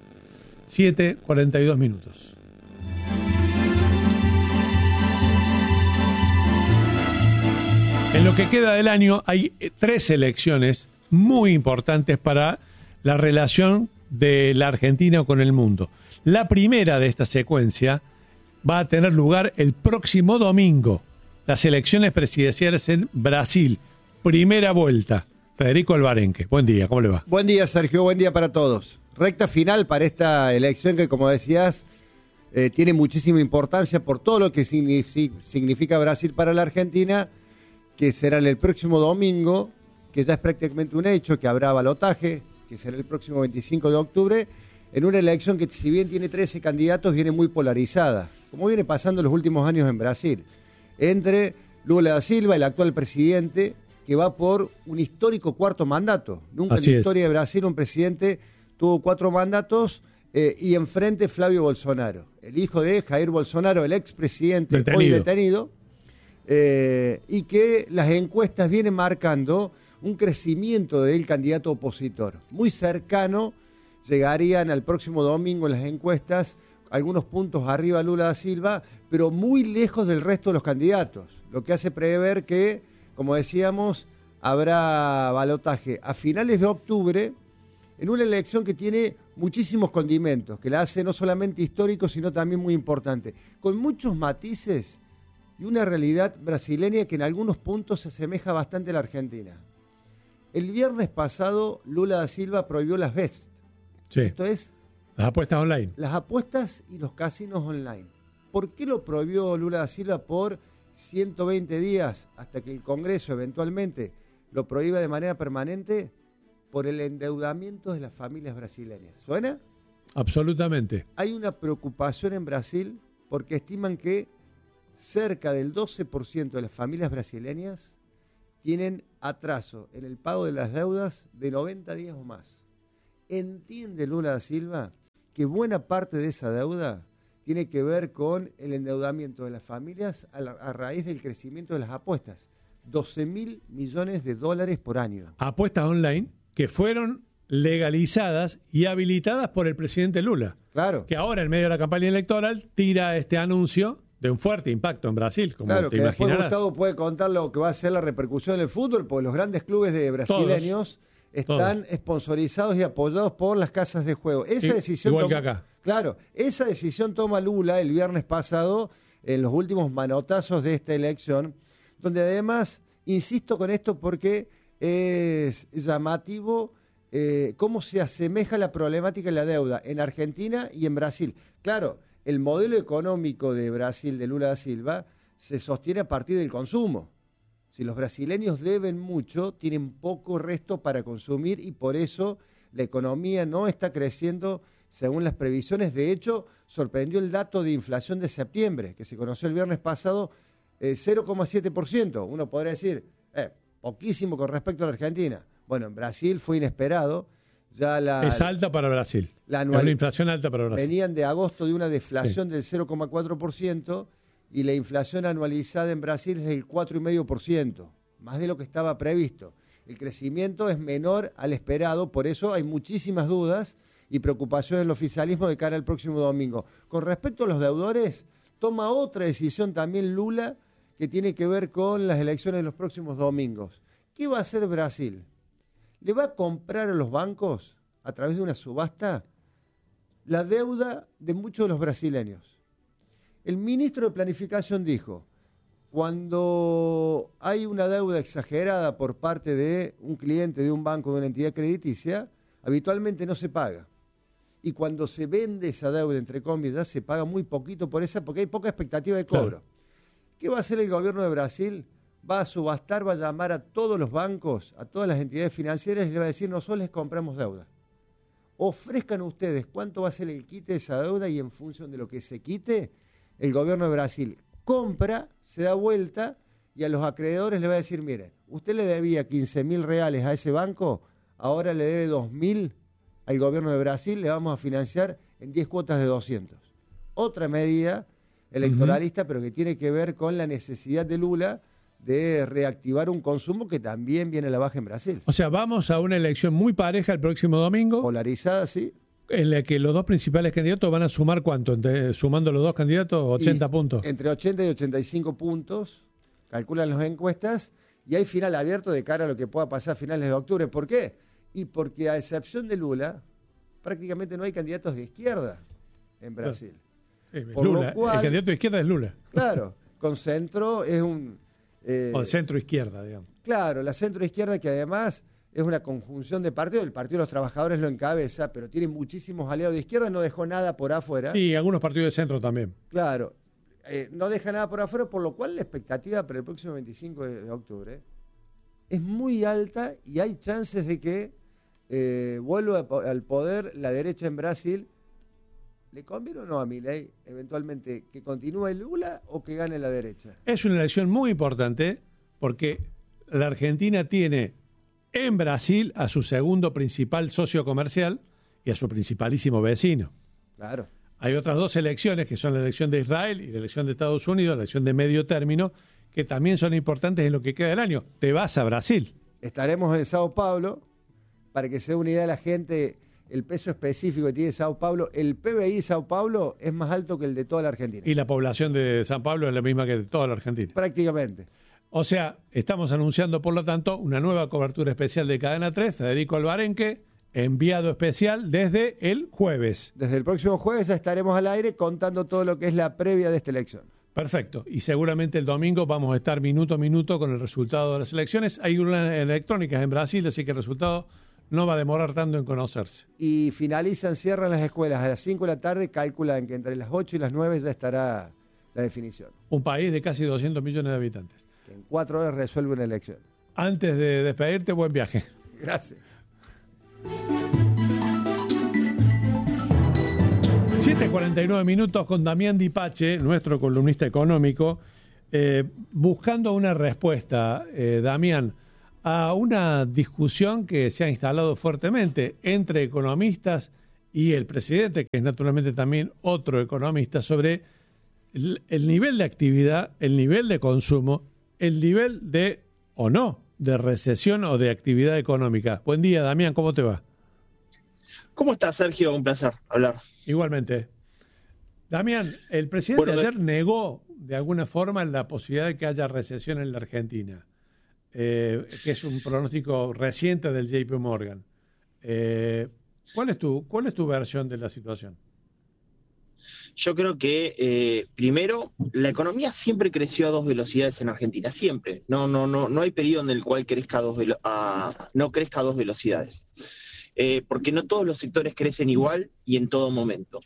7:42 minutos. En lo que queda del año hay 3 elecciones muy importantes para la relación de la Argentina con el mundo. La primera de esta secuencia va a tener lugar el próximo domingo. Las elecciones presidenciales en Brasil. Primera vuelta. Federico Alvarenque. Buen día, ¿cómo le va? Buen día, Sergio. Buen día para todos. Recta final para esta elección que, como decías, tiene muchísima importancia por todo lo que significa Brasil para la Argentina, que será el próximo domingo, que ya es prácticamente un hecho, que habrá balotaje, que será el próximo 25 de octubre, en una elección que, si bien tiene 13 candidatos, viene muy polarizada, como viene pasando en los últimos años en Brasil, entre Lula da Silva, el actual presidente, que va por un histórico 4º mandato. Nunca en la historia de Brasil un presidente tuvo 4 mandatos, y enfrente Flavio Bolsonaro, el hijo de Jair Bolsonaro, el expresidente hoy detenido, y que las encuestas vienen marcando un crecimiento del candidato opositor. Muy cercano, llegarían al próximo domingo en las encuestas algunos puntos arriba Lula da Silva, pero muy lejos del resto de los candidatos, lo que hace prever que, como decíamos, habrá balotaje a finales de octubre en una elección que tiene muchísimos condimentos, que la hace no solamente histórico, sino también muy importante, con muchos matices y una realidad brasileña que en algunos puntos se asemeja bastante a la Argentina. El viernes pasado, Lula da Silva prohibió las vest. Sí. Esto es Las apuestas online. Las apuestas y los casinos online. ¿Por qué lo prohibió Lula da Silva por 120 días hasta que el Congreso eventualmente lo prohíba de manera permanente? Por el endeudamiento de las familias brasileñas. ¿Suena? Absolutamente. Hay una preocupación en Brasil porque estiman que cerca del 12% de las familias brasileñas tienen atraso en el pago de las deudas de 90 días o más. ¿Entiende Lula da Silva que buena parte de esa deuda tiene que ver con el endeudamiento de las familias a raíz del crecimiento de las apuestas? 12.000 millones de dólares por año. Apuestas online que fueron legalizadas y habilitadas por el presidente Lula. Claro. Que ahora, en medio de la campaña electoral, tira este anuncio de un fuerte impacto en Brasil, como claro, te que imaginarás. después Gustavo puede contar lo que va a ser la repercusión en el fútbol, porque los grandes clubes de brasileños están sponsorizados y apoyados por las casas de juego. Esa decisión igual que acá. Claro, esa decisión toma Lula el viernes pasado, en los últimos manotazos de esta elección, donde además, insisto con esto porque es llamativo cómo se asemeja la problemática de la deuda en Argentina y en Brasil. Claro, el modelo económico de Brasil, de Lula da Silva, se sostiene a partir del consumo. Si los brasileños deben mucho, tienen poco resto para consumir y por eso la economía no está creciendo según las previsiones. De hecho, sorprendió el dato de inflación de septiembre, que se conoció el viernes pasado, 0,7%. Uno podría decir, poquísimo con respecto a la Argentina. Bueno, en Brasil fue inesperado. Es alta para Brasil. Es una inflación alta para Brasil. Venían de agosto de una deflación del 0,4% y la inflación anualizada en Brasil es del 4,5%, más de lo que estaba previsto. El crecimiento es menor al esperado, por eso hay muchísimas dudas y preocupación en el oficialismo de cara al próximo domingo. Con respecto a los deudores, toma otra decisión también Lula que tiene que ver con las elecciones de los próximos domingos. ¿Qué va a hacer Brasil? ¿Le va a comprar a los bancos, a través de una subasta, la deuda de muchos de los brasileños? El ministro de Planificación dijo, cuando hay una deuda exagerada por parte de un cliente de un banco, de una entidad crediticia, habitualmente no se paga. Y cuando se vende esa deuda, entre comillas, se paga muy poquito por esa, porque hay poca expectativa de cobro. Claro. ¿Qué va a hacer el gobierno de Brasil? Va a subastar, va a llamar a todos los bancos, a todas las entidades financieras y le va a decir, nosotros les compramos deuda. Ofrezcan ustedes cuánto va a ser el quite de esa deuda y en función de lo que se quite, el gobierno de Brasil compra, se da vuelta y a los acreedores le va a decir, mire, usted le debía 15.000 reales a ese banco, ahora le debe 2.000 al gobierno de Brasil, le vamos a financiar en 10 cuotas de 200. Otra medida electoralista, pero que tiene que ver con la necesidad de Lula de reactivar un consumo que también viene a la baja en Brasil. O sea, vamos a una elección muy pareja el próximo domingo. Polarizada, sí. En la que los dos principales candidatos van a sumar ¿cuánto? Sumando los dos candidatos, 80 puntos. Entre 80 y 85 puntos, calculan las encuestas, y hay final abierto de cara a lo que pueda pasar a finales de octubre. ¿Por qué? Y porque a excepción de Lula, prácticamente no hay candidatos de izquierda en Brasil. Por Lula, lo cual, el candidato de izquierda es Lula. Claro, con centro es un... o de centro-izquierda, digamos. Claro, la centro-izquierda que además es una conjunción de partidos, el Partido de los Trabajadores lo encabeza, pero tiene muchísimos aliados de izquierda, no dejó nada por afuera. Sí, algunos partidos de centro también. Claro, no deja nada por afuera, por lo cual la expectativa para el próximo 25 de octubre es muy alta y hay chances de que vuelva al poder la derecha en Brasil. ¿Le conviene o no a Milei eventualmente que continúe Lula o que gane la derecha? Es una elección muy importante porque la Argentina tiene en Brasil a su segundo principal socio comercial y a su principalísimo vecino. Claro. Hay otras dos elecciones que son la elección de Israel y la elección de Estados Unidos, la elección de medio término, que también son importantes en lo que queda del año. Te vas a Brasil. Estaremos en Sao Paulo, para que se dé una idea de la gente, el peso específico que tiene Sao Paulo, el PBI de Sao Paulo es más alto que el de toda la Argentina. Y la población de Sao Paulo es la misma que de toda la Argentina. Prácticamente. O sea, estamos anunciando, por lo tanto, una nueva cobertura especial de Cadena 3, Federico Albarenque, enviado especial desde el jueves. Desde el próximo jueves ya estaremos al aire contando todo lo que es la previa de esta elección. Perfecto. Y seguramente el domingo vamos a estar minuto a minuto con el resultado de las elecciones. Hay urnas electrónicas en Brasil, así que el resultado no va a demorar tanto en conocerse. Y cierran las escuelas a las 5 de la tarde, calculan que entre las 8 y las 9 ya estará la definición. Un país de casi 200 millones de habitantes. Que en 4 horas resuelve una elección. Antes de despedirte, buen viaje. Gracias. 7:49 minutos con Damián Dipache, nuestro columnista económico, buscando una respuesta, Damián, a una discusión que se ha instalado fuertemente entre economistas y el presidente, que es naturalmente también otro economista, sobre el nivel de actividad, el nivel de consumo, el nivel de, o no, de recesión o de actividad económica. Buen día, Damián, ¿cómo te va? ¿Cómo estás, Sergio? Un placer hablar. Igualmente. Damián, el presidente ayer negó de alguna forma la posibilidad de que haya recesión en la Argentina, que es un pronóstico reciente del JP Morgan. ¿Cuál es tu versión de la situación? Yo creo que, primero, la economía siempre creció a 2 velocidades en Argentina, siempre. No hay periodo en el cual no crezca a 2 velocidades. Porque no todos los sectores crecen igual y en todo momento.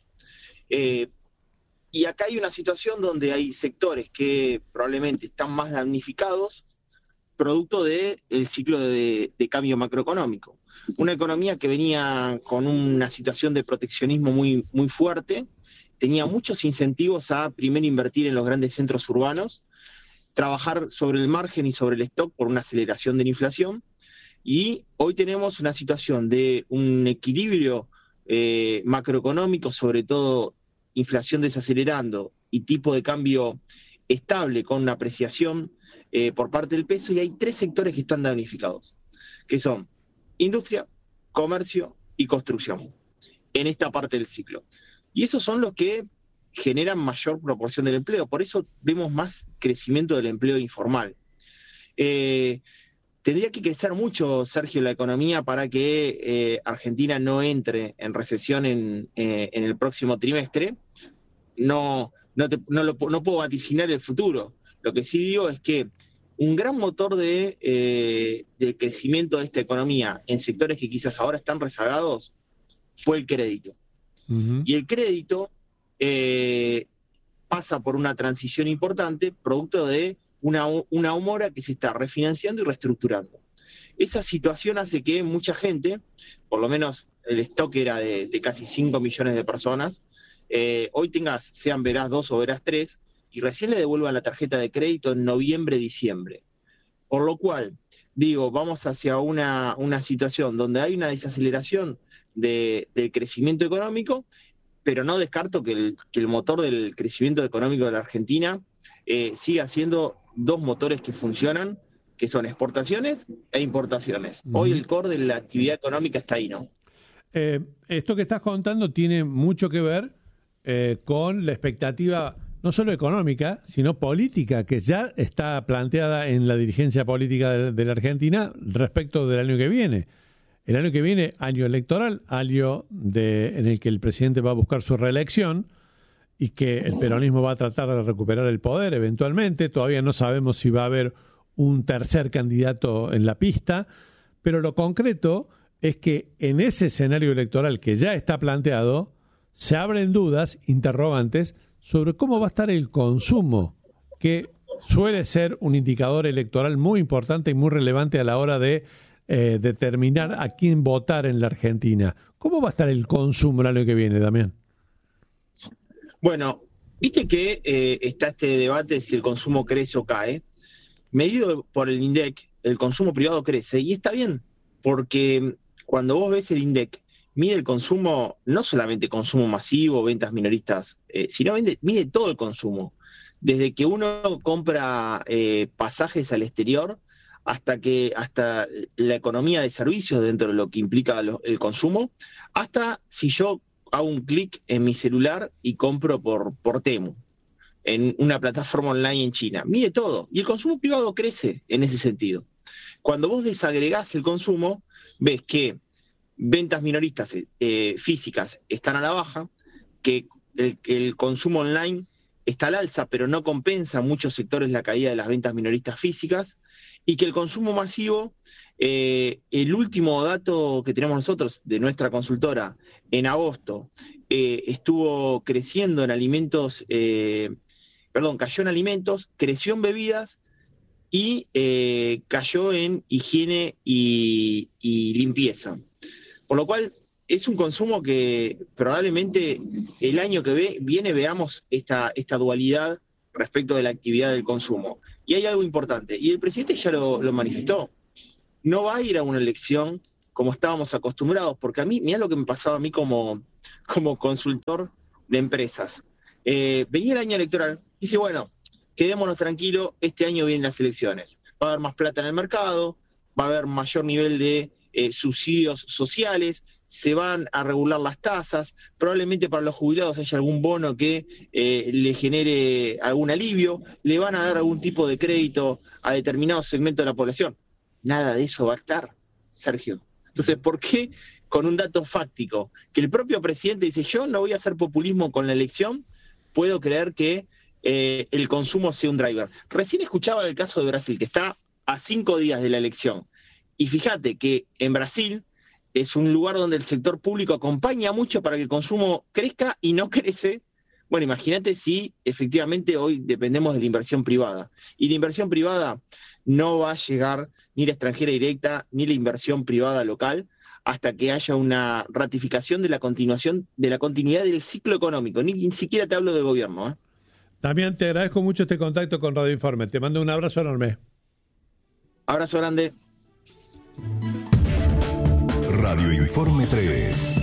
Y acá hay una situación donde hay sectores que probablemente están más damnificados producto del ciclo de cambio macroeconómico. Una economía que venía con una situación de proteccionismo muy, muy fuerte, tenía muchos incentivos a primero invertir en los grandes centros urbanos, trabajar sobre el margen y sobre el stock por una aceleración de la inflación, y hoy tenemos una situación de un equilibrio macroeconómico, sobre todo inflación desacelerando y tipo de cambio estable con una apreciación por parte del peso, y hay 3 sectores que están damnificados, que son industria, comercio y construcción, en esta parte del ciclo. Y esos son los que generan mayor proporción del empleo, por eso vemos más crecimiento del empleo informal. Tendría que crecer mucho, Sergio, la economía para que Argentina no entre en recesión en el próximo trimestre. No puedo vaticinar el futuro. Lo que sí digo es que un gran motor de crecimiento de esta economía en sectores que quizás ahora están rezagados fue el crédito. Uh-huh. Y el crédito pasa por una transición importante, producto de una humora que se está refinanciando y reestructurando. Esa situación hace que mucha gente, por lo menos el stock era de casi 5 millones de personas, hoy sean verás 2 o verás 3, y recién le devuelvan la tarjeta de crédito en noviembre, diciembre. Por lo cual, vamos hacia una situación donde hay una desaceleración del crecimiento económico, pero no descarto que el motor del crecimiento económico de la Argentina siga siendo 2 motores que funcionan, que son exportaciones e importaciones. Uh-huh. Hoy el core de la actividad económica está ahí, ¿no? Esto que estás contando tiene mucho que ver con la expectativa no solo económica, sino política, que ya está planteada en la dirigencia política de la Argentina respecto del año que viene. El año que viene, año electoral, año en el que el presidente va a buscar su reelección y que el peronismo va a tratar de recuperar el poder eventualmente. Todavía no sabemos si va a haber un tercer candidato en la pista, pero lo concreto es que en ese escenario electoral que ya está planteado, se abren dudas, interrogantes, sobre cómo va a estar el consumo, que suele ser un indicador electoral muy importante y muy relevante a la hora de determinar a quién votar en la Argentina. ¿Cómo va a estar el consumo el año que viene, Damián? Bueno, viste que está este debate de si el consumo crece o cae. Medido por el INDEC, el consumo privado crece, y está bien, porque cuando vos ves el INDEC, mide el consumo, no solamente consumo masivo, ventas minoristas, sino mide todo el consumo. Desde que uno compra pasajes al exterior hasta la economía de servicios dentro de lo que implica el consumo, hasta si yo hago un clic en mi celular y compro por Temu, en una plataforma online en China. Mide todo. Y el consumo privado crece en ese sentido. Cuando vos desagregás el consumo, ves que ventas minoristas físicas están a la baja, que el consumo online está al alza, pero no compensa en muchos sectores la caída de las ventas minoristas físicas, y que el consumo masivo, el último dato que tenemos nosotros de nuestra consultora en agosto, estuvo creciendo en alimentos, cayó en alimentos, creció en bebidas y cayó en higiene y limpieza. Por lo cual es un consumo que probablemente el año que viene veamos esta dualidad respecto de la actividad del consumo. Y hay algo importante, y el presidente ya lo manifestó, no va a ir a una elección como estábamos acostumbrados, porque a mí, mirá lo que me pasaba a mí como consultor de empresas. Venía el año electoral, y dice, bueno, quedémonos tranquilos, este año vienen las elecciones. Va a haber más plata en el mercado, va a haber mayor nivel de subsidios sociales, se van a regular las tasas, probablemente para los jubilados haya algún bono que le genere algún alivio, le van a dar algún tipo de crédito a determinados segmentos de la población. Nada de eso va a estar, Sergio. Entonces, ¿por qué con un dato fáctico que el propio presidente dice, yo no voy a hacer populismo con la elección, puedo creer que el consumo sea un driver? Recién escuchaba el caso de Brasil, que está a 5 días de la elección. Y fíjate que en Brasil es un lugar donde el sector público acompaña mucho para que el consumo crezca y no crece. Bueno, imagínate si efectivamente hoy dependemos de la inversión privada. Y la inversión privada no va a llegar ni la extranjera directa ni la inversión privada local hasta que haya una ratificación de la continuidad del ciclo económico. Ni siquiera te hablo del gobierno. Damián, te agradezco mucho este contacto con Radio Informe. Te mando un abrazo enorme. Abrazo grande. Radio Informe 3.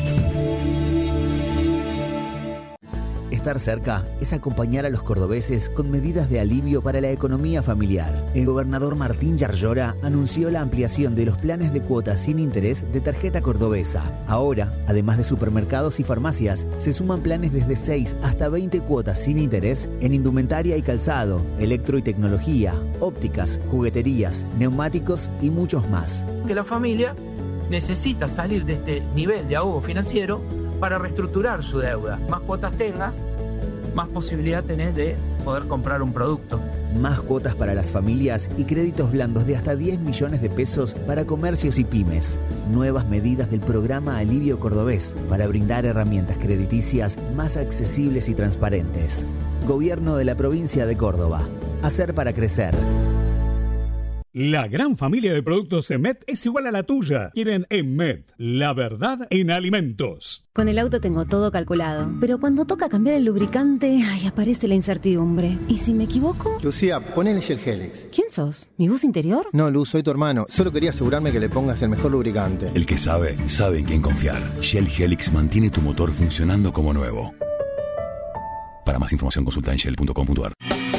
Estar cerca es acompañar a los cordobeses con medidas de alivio para la economía familiar. El gobernador Martín Yarlora anunció la ampliación de los planes de cuotas sin interés de tarjeta cordobesa. Ahora, además de supermercados y farmacias, se suman planes desde 6 hasta 20 cuotas sin interés en indumentaria y calzado, electro y tecnología, ópticas, jugueterías, neumáticos y muchos más. Que la familia necesita salir de este nivel de ahogo financiero para reestructurar su deuda. Más cuotas tengas, más posibilidad tenés de poder comprar un producto. Más cuotas para las familias y créditos blandos de hasta 10 millones de pesos para comercios y pymes. Nuevas medidas del programa Alivio Cordobés para brindar herramientas crediticias más accesibles y transparentes. Gobierno de la provincia de Córdoba. Hacer para crecer. La gran familia de productos EMET es igual a la tuya. Quieren EMET, la verdad en alimentos. Con el auto tengo todo calculado, pero cuando toca cambiar el lubricante, aparece la incertidumbre. ¿Y si me equivoco? Lucía, ponele Shell Helix. ¿Quién sos? ¿Mi voz interior? No, Luz, soy tu hermano. Solo quería asegurarme que le pongas el mejor lubricante. El que sabe, sabe en quién confiar. Shell Helix mantiene tu motor funcionando como nuevo. Para más información consulta en shell.com.ar.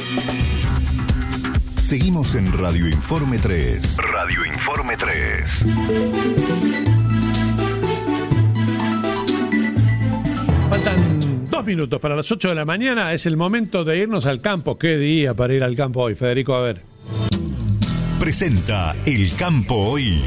Seguimos en Radio Informe 3. Radio Informe 3. Faltan 2 minutos para las 8 de la mañana. Es el momento de irnos al campo. ¿Qué día para ir al campo hoy, Federico? A ver. Presenta El Campo Hoy.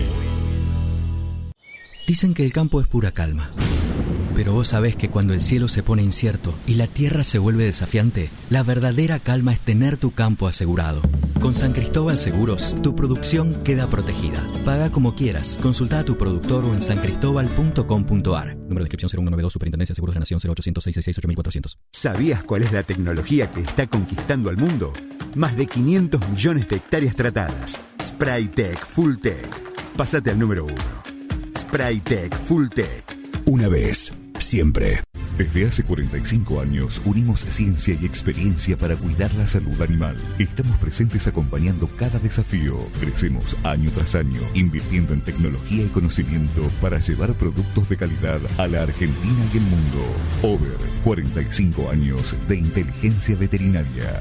Dicen que el campo es pura calma. Pero vos sabés que cuando el cielo se pone incierto y la tierra se vuelve desafiante, la verdadera calma es tener tu campo asegurado. Con San Cristóbal Seguros, tu producción queda protegida. Paga como quieras. Consulta a tu productor o en sancristobal.com.ar. Número de inscripción 0192, Superintendencia de Seguros de Nación 0800-666-8400. ¿Sabías cuál es la tecnología que está conquistando al mundo? Más de 500 millones de hectáreas tratadas. Spraytec Fulltech. Pásate al número 1. Spraytec Fulltech. Una vez, siempre. Desde hace 45 años unimos ciencia y experiencia para cuidar la salud animal. Estamos presentes acompañando cada desafío. Crecemos año tras año, invirtiendo en tecnología y conocimiento para llevar productos de calidad a la Argentina y el mundo. Over 45 años de inteligencia veterinaria.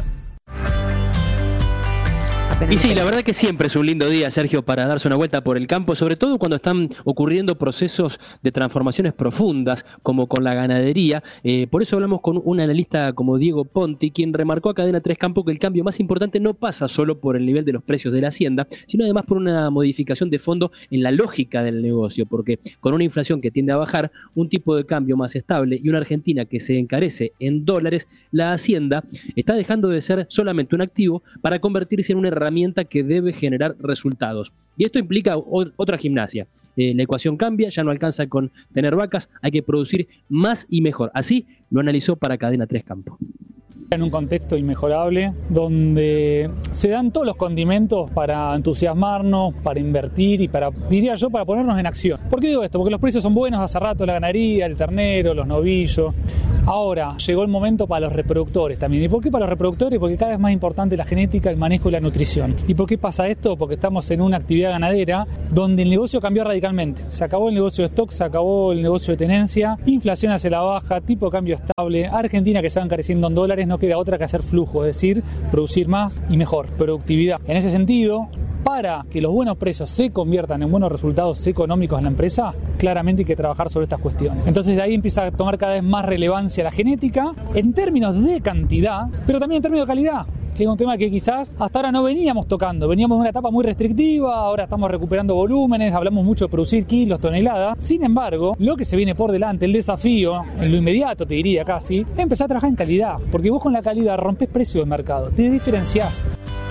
Y sí, la verdad que siempre es un lindo día, Sergio, para darse una vuelta por el campo, sobre todo cuando están ocurriendo procesos de transformaciones profundas, como con la ganadería. Por eso hablamos con un analista como Diego Ponti, quien remarcó a Cadena 3 Campo que el cambio más importante no pasa solo por el nivel de los precios de la hacienda, sino además por una modificación de fondo en la lógica del negocio, porque con una inflación que tiende a bajar, un tipo de cambio más estable y una Argentina que se encarece en dólares, la hacienda está dejando de ser solamente un activo para convertirse en una herramienta herramienta que debe generar resultados. Y esto implica otra gimnasia. La ecuación cambia, ya no alcanza con tener vacas, hay que producir más y mejor. Así lo analizó para Cadena 3 Campo. En un contexto inmejorable, donde se dan todos los condimentos para entusiasmarnos, para invertir y para ponernos en acción. ¿Por qué digo esto? Porque los precios son buenos hace rato, la ganadería, el ternero, los novillos. Ahora llegó el momento para los reproductores también. ¿Y por qué para los reproductores? Porque cada vez más importante la genética, el manejo y la nutrición. ¿Y por qué pasa esto? Porque estamos en una actividad ganadera donde el negocio cambió radicalmente. Se acabó el negocio de stock, se acabó el negocio de tenencia, inflación hacia la baja, tipo de cambio estable, Argentina que se va encareciendo en dólares, no queda otra que hacer flujo, es decir, producir más y mejor, productividad. En ese sentido, para que los buenos precios se conviertan en buenos resultados económicos en la empresa, claramente hay que trabajar sobre estas cuestiones. Entonces de ahí empieza a tomar cada vez más relevancia la genética en términos de cantidad, pero también en términos de calidad, que es un tema que quizás hasta ahora no veníamos tocando. Veníamos de una etapa muy restrictiva, ahora estamos recuperando volúmenes, hablamos mucho de producir kilos, toneladas. Sin embargo, lo que se viene por delante, el desafío, en lo inmediato te diría casi, es empezar a trabajar en calidad, porque vos con la calidad rompes precio del mercado, te diferenciás.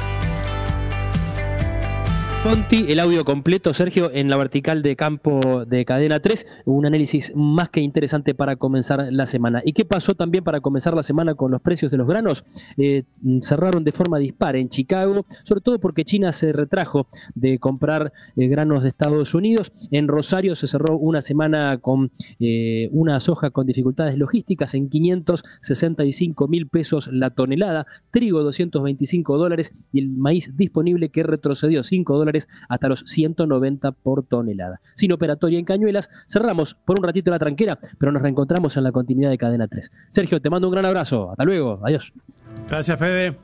Conti, el audio completo, Sergio, en la vertical de campo de Cadena 3, un análisis más que interesante para comenzar la semana. ¿Y qué pasó también para comenzar la semana con los precios de los granos? Cerraron de forma dispar en Chicago, sobre todo porque China se retrajo de comprar granos de Estados Unidos. En Rosario se cerró una semana con una soja con dificultades logísticas en 565.000 pesos la tonelada, trigo $225 y el maíz disponible que retrocedió $5 hasta los 190 por tonelada. Sin operatoria en Cañuelas, cerramos por un ratito la tranquera, pero nos reencontramos en la continuidad de Cadena 3. Sergio, te mando un gran abrazo. Hasta luego. Adiós. Gracias, Fede.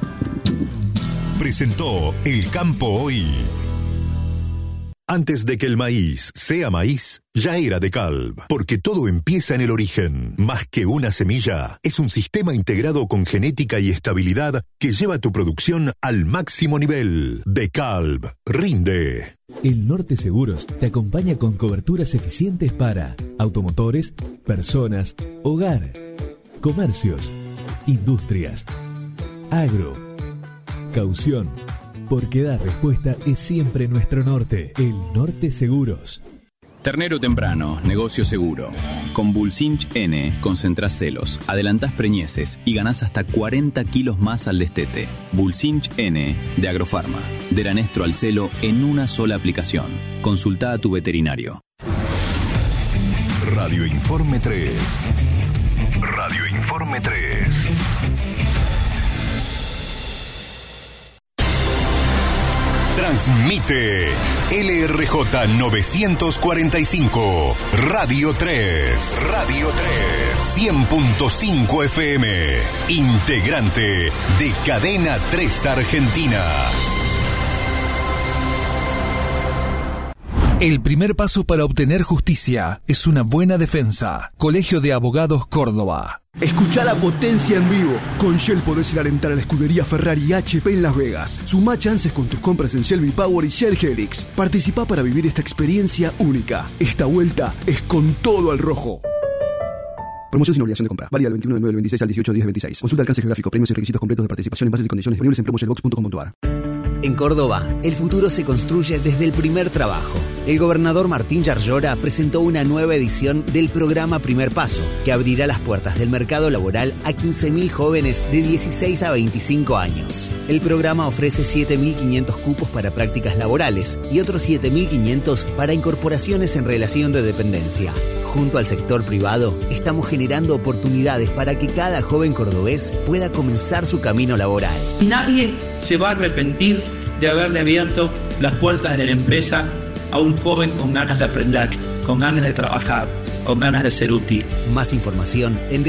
Presentó El Campo Hoy. Antes de que el maíz sea maíz, ya era DeKalb, porque todo empieza en el origen. Más que una semilla, es un sistema integrado con genética y estabilidad que lleva tu producción al máximo nivel. DeKalb, rinde. El Norte Seguros te acompaña con coberturas eficientes para automotores, personas, hogar, comercios, industrias, agro, caución. Porque dar respuesta es siempre nuestro norte. El Norte Seguros. Ternero temprano, negocio seguro. Con Bulsinch N concentrás celos, adelantás preñeces y ganás hasta 40 kilos más al destete. Bulsinch N de Agrofarma. Del anestro al celo en una sola aplicación. Consulta a tu veterinario. Radio Informe 3. Radio Informe 3. Transmite LRJ 945, Radio 3, Radio 3, 100.5 FM, integrante de Cadena 3 Argentina. El primer paso para obtener justicia es una buena defensa. Colegio de Abogados Córdoba. Escuchá la potencia en vivo. Con Shell podés ir a alentar a la escudería Ferrari y HP en Las Vegas. Sumá chances con tus compras en Shell V-Power y Shell Helix. Participá para vivir esta experiencia única. Esta vuelta es con todo al rojo. Promoción sin obligación de compra. Válida del 21 de 9 del 26 al 18 de 10 del 26. Consulta alcance geográfico, premios y requisitos completos de participación en bases y condiciones disponibles en promoshellbox.com.ar. En Córdoba, el futuro se construye desde el primer trabajo. El gobernador Martín Yarlora presentó una nueva edición del programa Primer Paso, que abrirá las puertas del mercado laboral a 15.000 jóvenes de 16 a 25 años. El programa ofrece 7.500 cupos para prácticas laborales y otros 7.500 para incorporaciones en relación de dependencia. Junto al sector privado, estamos generando oportunidades para que cada joven cordobés pueda comenzar su camino laboral. Nadie se va a arrepentir de haberle abierto las puertas de la empresa a un joven con ganas de aprender, con ganas de trabajar, con ganas de ser útil. Más información en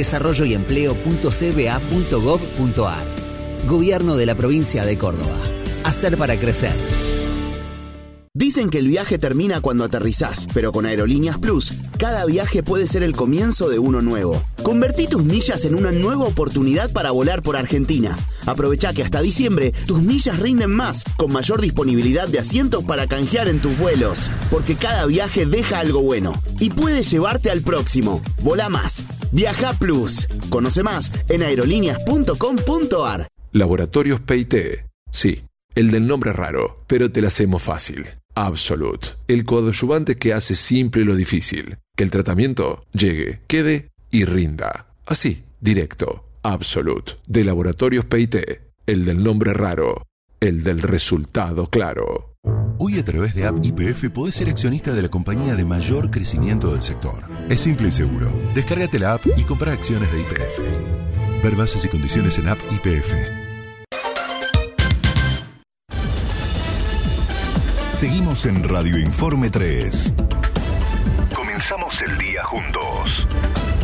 desarrolloyempleo.cba.gov.ar. Gobierno de la provincia de Córdoba. Hacer para crecer. Dicen que el viaje termina cuando aterrizás, pero con Aerolíneas Plus, cada viaje puede ser el comienzo de uno nuevo. Convertí tus millas en una nueva oportunidad para volar por Argentina. Aprovecha que hasta diciembre tus millas rinden más, con mayor disponibilidad de asientos para canjear en tus vuelos. Porque cada viaje deja algo bueno y puede llevarte al próximo. Volá más. Viaja Plus. Conoce más en aerolíneas.com.ar. Laboratorios PIT. Sí. el del nombre raro, pero te la hacemos fácil. Absolute, el coadyuvante que hace simple lo difícil. Que el tratamiento llegue, quede y rinda. Así, directo. Absolute, de Laboratorios PIT, el del nombre raro, el del resultado claro. Hoy a través de App YPF podés ser accionista de la compañía de mayor crecimiento del sector. Es simple y seguro. Descárgate la app y compra acciones de YPF. Ver bases y condiciones en App YPF. Seguimos en Radio Informe 3. Comenzamos el día juntos.